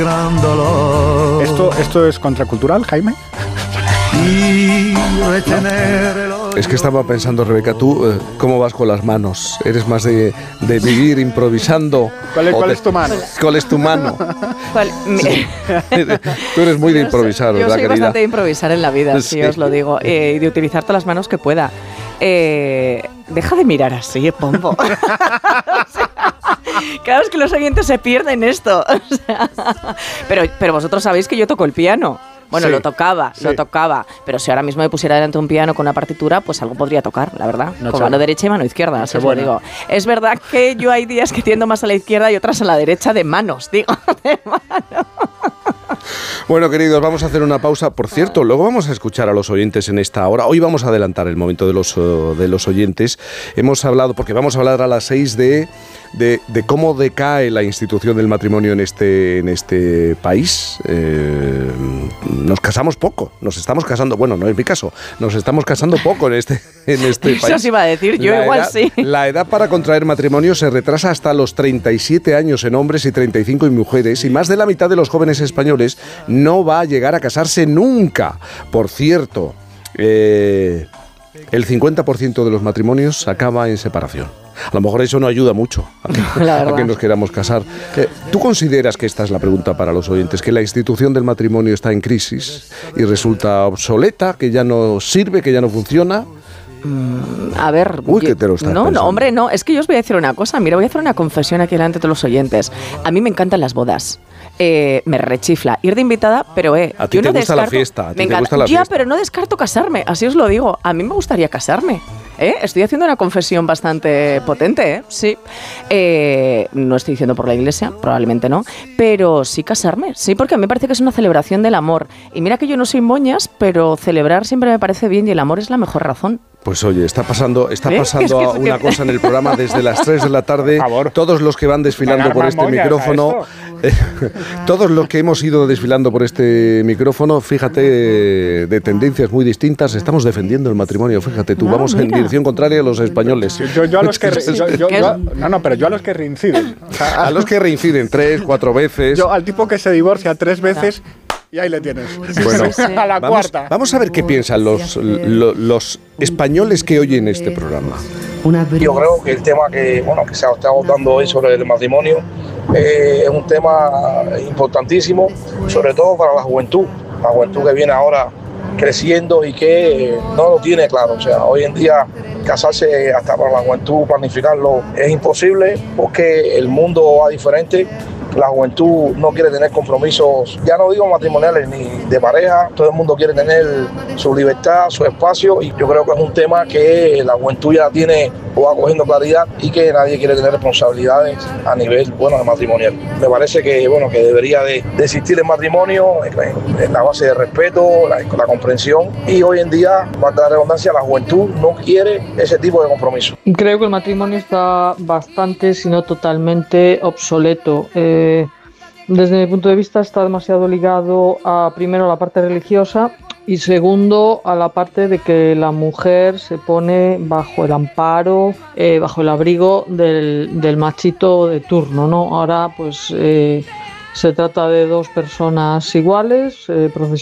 ¿Esto es contracultural, Jaime? Es que estaba pensando, Rebeca, tú, ¿cómo vas con las manos? ¿Eres más de vivir improvisando? ¿Cuál es tu mano? ¿Cuál es tu mano? Sí. Tú eres muy de improvisar, ¿verdad, querida? Yo soy bastante de improvisar en la vida, sí, os lo digo, y de utilizar todas las manos que pueda. Deja de mirar así, Pombo. Claro, es que los oyentes se pierden esto. Pero vosotros sabéis que yo toco el piano. Bueno, sí, lo tocaba, pero si ahora mismo me pusiera delante de un piano con una partitura, pues algo podría tocar, la verdad, con mano derecha y mano izquierda, así os lo digo. Es verdad que yo hay días que tiendo más a la izquierda y otras a la derecha de manos, digo, de mano. Bueno, queridos, vamos a hacer una pausa. Por cierto, luego vamos a escuchar a los oyentes en esta hora. Hoy vamos a adelantar el momento de los oyentes. Hemos hablado, porque vamos a hablar a las 6 de cómo decae la institución del matrimonio en este país. Nos casamos poco, nos estamos casando, bueno, no es mi caso, nos estamos casando poco en este país. Eso os iba a decir, yo igual sí. La edad para contraer matrimonio se retrasa hasta los 37 años en hombres y 35 en mujeres, y más de la mitad de los jóvenes españoles no va a llegar a casarse nunca. Por cierto, el 50% de los matrimonios acaba en separación. A lo mejor eso no ayuda mucho a que nos queramos casar. ¿Tú consideras, que esta es la pregunta para los oyentes, que la institución del matrimonio está en crisis y resulta obsoleta, que ya no sirve, que ya no funciona? A ver... Uy, que te lo estás pensando. No, hombre, no. Es que yo os voy a decir una cosa. Mira, voy a hacer una confesión aquí delante de los oyentes. A mí me encantan las bodas. Me rechifla ir de invitada, pero a ti te gusta la fiesta. A ti te gusta la fiesta. Pero no descarto casarme, así os lo digo. A mí me gustaría casarme. Estoy haciendo una confesión bastante potente, sí. No estoy diciendo por la iglesia, probablemente no, pero sí casarme, sí, porque a mí me parece que es una celebración del amor. Y mira que yo no soy moñas, pero celebrar siempre me parece bien y el amor es la mejor razón. Pues oye, está pasando una cosa en el programa desde las 3 de la tarde. Todos los que van desfilando por este micrófono, todos los que hemos ido desfilando por este micrófono, fíjate, de tendencias muy distintas, estamos defendiendo el matrimonio, fíjate tú, vamos en dirección contraria a los españoles. Yo a los que yo a los que reinciden. A los que reinciden 3, 4 veces. Yo al tipo que se divorcia 3 veces... Y ahí le tienes. Bueno, a la cuarta. Vamos a ver qué piensan los españoles que oyen este programa. Yo creo que el tema que se está abordando hoy sobre el matrimonio es un tema importantísimo, sobre todo para la juventud que viene ahora creciendo y que no lo tiene claro. O sea, hoy en día casarse hasta para la juventud, planificarlo es imposible porque el mundo va diferente. La juventud no quiere tener compromisos, ya no digo matrimoniales ni de pareja, todo el mundo quiere tener su libertad, su espacio, y yo creo que es un tema que la juventud ya tiene o va cogiendo claridad y que nadie quiere tener responsabilidades a nivel de matrimonial. Me parece que que debería de existir el matrimonio en la base de respeto, la comprensión, y hoy en día, para dar redundancia, la juventud no quiere ese tipo de compromiso. Creo que el matrimonio está bastante, si no totalmente, obsoleto. Desde mi punto de vista está demasiado ligado primero a la parte religiosa y segundo a la parte de que la mujer se pone bajo el amparo, bajo el abrigo del machito de turno, ¿no? Ahora pues se trata de dos personas iguales, profesionales.